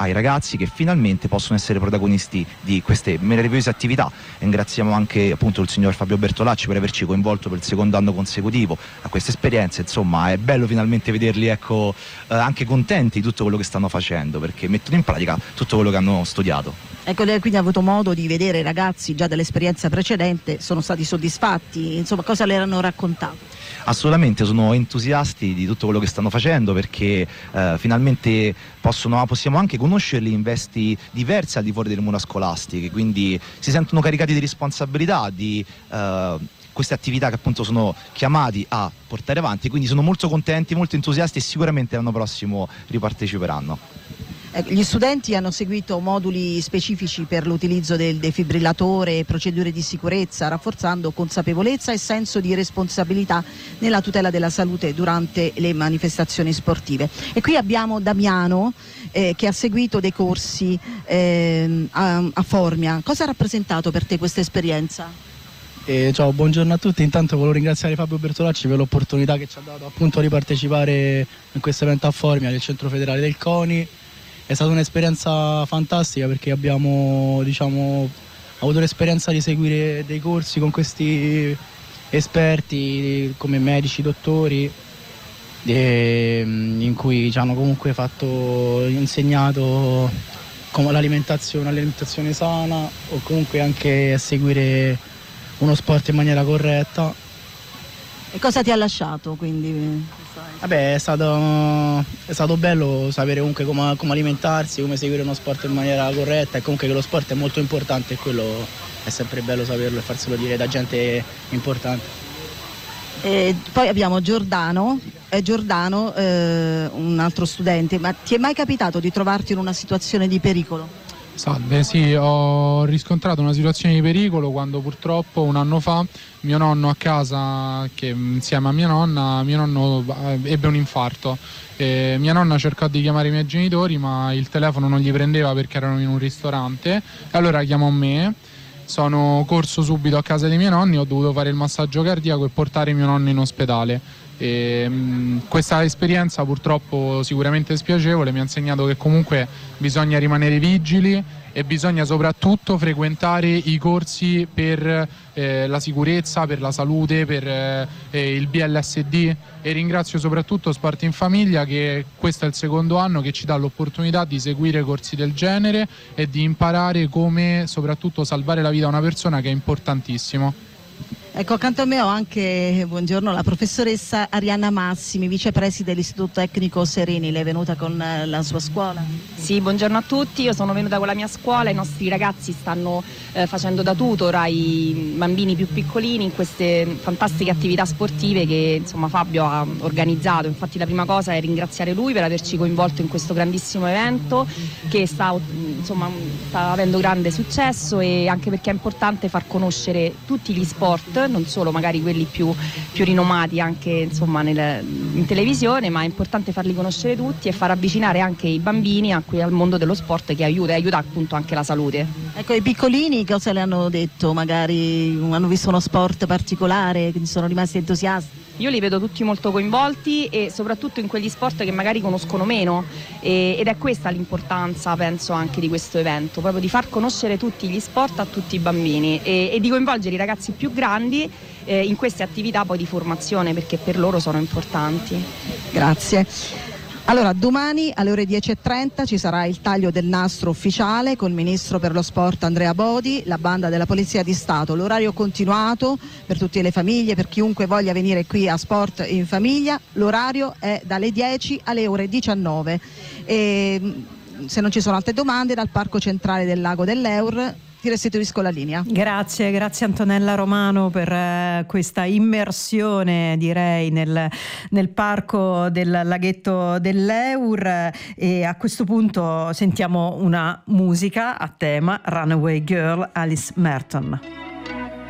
ai ragazzi che finalmente possono essere protagonisti di queste meravigliose attività. Ringraziamo anche appunto il signor Fabio Bertolacci per averci coinvolto per il secondo anno consecutivo a queste esperienze. Insomma, è bello finalmente vederli, ecco, anche contenti di tutto quello che stanno facendo, perché mettono in pratica tutto quello che hanno studiato. Ecco, lei quindi ha avuto modo di vedere i ragazzi già dall'esperienza precedente, sono stati soddisfatti, insomma, cosa le hanno raccontato? Assolutamente, sono entusiasti di tutto quello che stanno facendo, perché finalmente possiamo anche conoscerli in vesti diverse al di fuori delle mura scolastiche, quindi si sentono caricati di responsabilità di queste attività che appunto sono chiamati a portare avanti, quindi sono molto contenti, molto entusiasti e sicuramente l'anno prossimo riparteciperanno. Gli studenti hanno seguito moduli specifici per l'utilizzo del defibrillatore e procedure di sicurezza, rafforzando consapevolezza e senso di responsabilità nella tutela della salute durante le manifestazioni sportive. E qui abbiamo Damiano che ha seguito dei corsi a Formia. Cosa ha rappresentato per te questa esperienza? Ciao, buongiorno a tutti. Intanto volevo ringraziare Fabio Bertolacci per l'opportunità che ci ha dato appunto di partecipare in questo evento a Formia del Centro Federale del CONI. È stata un'esperienza fantastica perché abbiamo avuto l'esperienza di seguire dei corsi con questi esperti come medici, dottori, in cui ci hanno comunque insegnato come l'alimentazione sana o comunque anche a seguire uno sport in maniera corretta. E cosa ti ha lasciato quindi? Vabbè, è stato bello sapere comunque come alimentarsi, come seguire uno sport in maniera corretta e comunque che lo sport è molto importante e quello è sempre bello saperlo e farselo dire da gente importante. E poi abbiamo Giordano, un altro studente, ma ti è mai capitato di trovarti in una situazione di pericolo? Salve, sì, ho riscontrato una situazione di pericolo quando purtroppo un anno fa mio nonno a casa, che insieme a mia nonna, mio nonno ebbe un infarto. Mia nonna cercò di chiamare i miei genitori ma il telefono non gli prendeva perché erano in un ristorante e allora chiamò me. Sono corso subito a casa dei miei nonni, ho dovuto fare il massaggio cardiaco e portare mio nonno in ospedale. Questa esperienza purtroppo sicuramente spiacevole mi ha insegnato che comunque bisogna rimanere vigili e bisogna soprattutto frequentare i corsi per la sicurezza, per la salute, per il BLSD e ringrazio soprattutto Sport in Famiglia che questo è il secondo anno che ci dà l'opportunità di seguire corsi del genere e di imparare come soprattutto salvare la vita a una persona, che è importantissimo. Ecco, accanto a me ho anche, buongiorno, la professoressa Arianna Massimi, vicepreside dell'Istituto Tecnico Serini. Lei è venuta con la sua scuola? Sì, buongiorno a tutti, io sono venuta con la mia scuola, i nostri ragazzi stanno facendo da tutor ai bambini più piccolini in queste fantastiche attività sportive che insomma Fabio ha organizzato. Infatti la prima cosa è ringraziare lui per averci coinvolto in questo grandissimo evento che sta avendo grande successo e anche perché è importante far conoscere tutti gli sport, non solo magari quelli più rinomati anche insomma in televisione, ma è importante farli conoscere tutti e far avvicinare anche i bambini al mondo dello sport che aiuta appunto anche la salute. Ecco, i piccolini cosa le hanno detto? Magari hanno visto uno sport particolare, quindi sono rimasti entusiasti? Io li vedo tutti molto coinvolti e soprattutto in quegli sport che magari conoscono meno ed è questa l'importanza, penso, anche di questo evento, proprio di far conoscere tutti gli sport a tutti i bambini e di coinvolgere i ragazzi più grandi in queste attività poi di formazione perché per loro sono importanti. Grazie. Allora, domani alle ore 10:30 ci sarà il taglio del nastro ufficiale col ministro per lo sport Andrea Bodi, la banda della Polizia di Stato. L'orario continuato per tutte le famiglie, per chiunque voglia venire qui a Sport in Famiglia. L'orario è dalle 10 alle ore 19. E, se non ci sono altre domande, dal Parco Centrale del Lago dell'Eur ti restituisco la linea. Grazie Antonella Romano per questa immersione, direi, nel parco del laghetto dell'Eur e a questo punto sentiamo una musica a tema, Runaway Girl, Alice Merton.